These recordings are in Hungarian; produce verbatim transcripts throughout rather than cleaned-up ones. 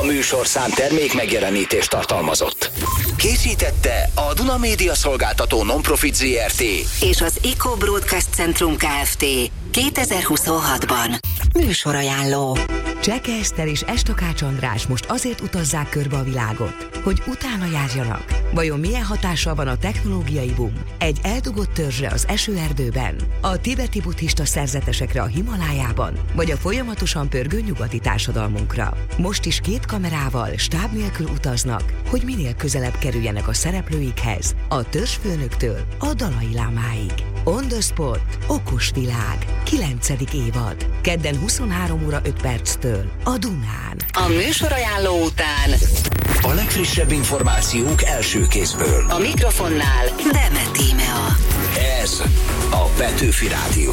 műsorszám termék megjelenítést tartalmazott. Készítette a Duna Média Szolgáltató Non-Profit zé er té és az Eco Broadcast Centrum Kft. kétezer-huszonhatban. Műsorajánló. Cseke Eszter és Estakács András most azért utazzák körbe a világot, hogy utána járjanak. Vajon milyen hatással van a technológiai boom egy eldugott törzsre az esőerdőben, a tibeti buddhista szerzetesekre a Himalájában, vagy a folyamatosan pörgő nyugati társadalmunkra? Most is két kamerával, stáb nélkül utaznak, hogy minél közelebb kerüljenek a szereplőikhez, a törzsfőnöktől a Dalai Lámáig. On the Spot. Okos világ. kilencedik évad. Kedden huszonhárom óra öt perctől a Dunán. A műsorajánló után a legfrissebb információk első kézből. a mikrofonnál Demet Tímea. Ez a Petőfi Rádió.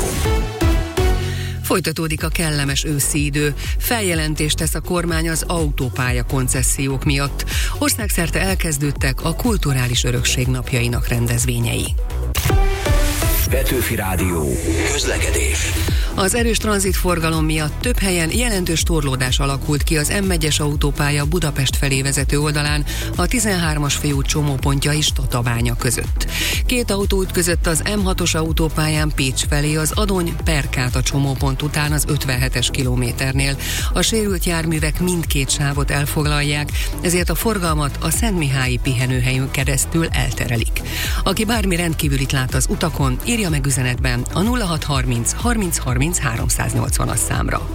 Folytatódik a kellemes őszi idő. Feljelentést tesz a kormány az autópálya koncesziók miatt. Országszerte elkezdődtek a kulturális örökség napjainak rendezvényei. Petőfi Rádió. Közlekedés. Az erős tranzitforgalom miatt több helyen jelentős torlódás alakult ki az M egyes autópálya Budapest felé vezető oldalán, a tizenhármas főút csomópontja és Tatabánya között. Két autó ütközött az M hatos autópályán Pécs felé az Adony-Perkáta csomópont után az ötvenhetes kilométernél. A sérült járművek mindkét sávot elfoglalják, ezért a forgalmat a Szentmihályi pihenőhelyön keresztül elterelik. Aki bármi rendkívülit lát az utakon, írja meg üzenetben a nulla hat harminc harminc harminc háromszáznyolcvanas számra.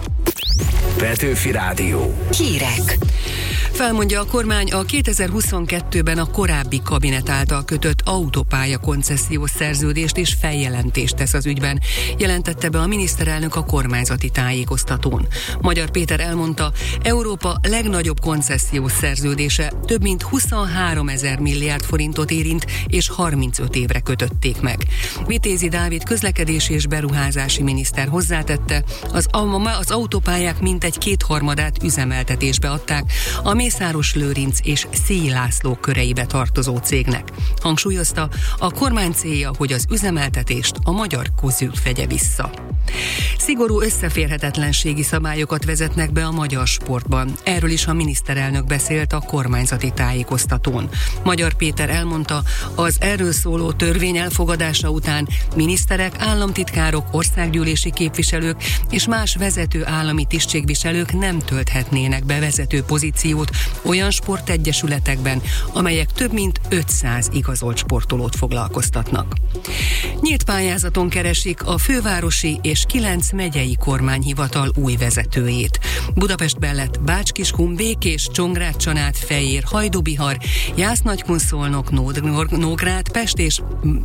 Petőfi Rádió. Hírek. Felmondja a kormány a kétezer-huszonkettőben a korábbi kabinet által kötött autópálya koncesziós szerződést és feljelentést tesz az ügyben, jelentette be a miniszterelnök a kormányzati tájékoztatón. Magyar Péter elmondta, Európa legnagyobb koncesziós szerződése több mint huszonháromezer milliárd forintot érint, és harmincöt évre kötötték meg. Vitézi Dávid közlekedési és beruházási miniszter hozzátette, az, az autópályák mintegy kétharmadát üzemeltetésbe adták a Mészáros Lőrinc és Szély László köreibe tartozó cégnek. Hangsúlyozta, a kormány célja, hogy az üzemeltetést a magyar közút vegye vissza. Szigorú összeférhetetlenségi szabályokat vezetnek be a magyar sportban. Erről is a miniszterelnök beszélt a kormányzati tájékoztatón. Magyar Péter elmondta, az erről szóló törvény elfogadása után miniszterek, államtitkárok, országgyűlési képviselők és más vezető állami tisztségviselők nem tölthetnének be vezető pozíciót olyan sportegyesületekben, amelyek több mint ötszáz igazolt sportolót foglalkoztatnak. Nyílt pályázaton keresik a fővárosi és kilenc megyei kormányhivatal új vezetőjét. Budapest mellett Bács-Kiskun, Békés, Csongrád-Csanád, Fejér, Hajdú-Bihar, Jász-Nagykun-Szolnok, Nógrád, Pest és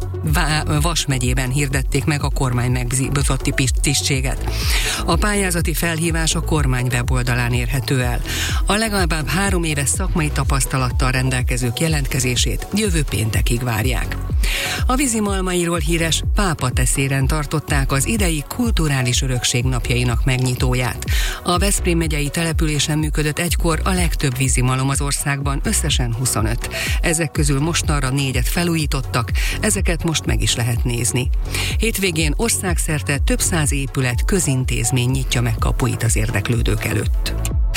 Vas megyében hirdették meg a kormány megbízotti tisztséget. A pályázati felhívás a kormány weboldalán érhető el. A legalább három éves szakmai tapasztalattal rendelkezők jelentkezését jövő péntekig várják. A vízimalmairól híres Pápateszéren tartották az idei kulturális örökség napjainak megnyitóját. A Veszprém megyei településen működött egykor a legtöbb vízimalom az országban, összesen huszonöt. Ezek közül mostanra négyet felújítottak, ezeket most meg is lehet nézni. Hétvégén országszerte több száz épület, közintézmény nyitja meg kapuit az érdeklődők előtt.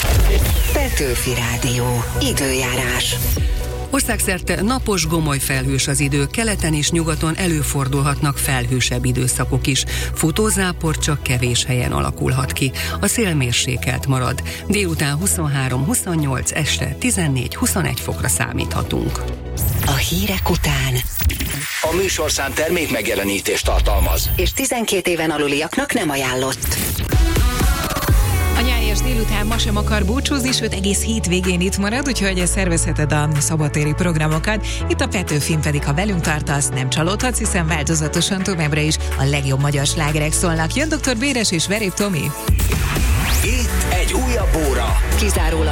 Petőfi Rádió. Időjárás. Országszerte napos, gomoly felhős az idő, keleten és nyugaton előfordulhatnak felhősebb időszakok is. Futózápor csak kevés helyen alakulhat ki. A szél mérsékelt marad. Délután huszonhárom huszonnyolc, este tizennégy huszonegy fokra számíthatunk. A hírek után A műsorszám termék megjelenítést tartalmaz, és tizenkét éven aluliaknak nem ajánlott. A nyárias délután ma sem akar búcsúzni, sőt egész hétvégén itt marad, úgyhogy szervezheted a szabadtéri programokat. Itt a Petőfin pedig, ha velünk tartasz, nem csalódhatsz, hiszen változatosan továbbra is a legjobb magyar slágerek szólnak. Jön doktor Béres és Verép Tomi. itt egy újabb óra. Kizárólag